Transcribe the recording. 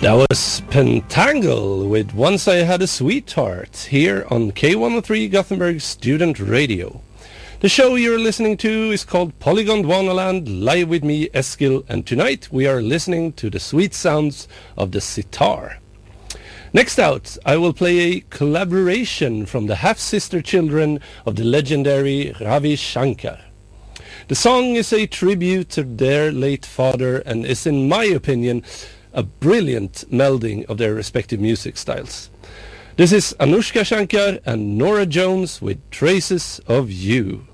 That was Pentangle with Once I Had a Sweetheart here on K103 Gothenburg Student Radio. The show you're listening to is called Polygon Dwanaland, live with me, Eskil, and tonight we are listening to the sweet sounds of the sitar. Next out, I will play a collaboration from the half-sister children of the legendary Ravi Shankar. The song is a tribute to their late father and is, in my opinion, a brilliant melding of their respective music styles. This is Anushka Shankar and Nora Jones with Traces of You.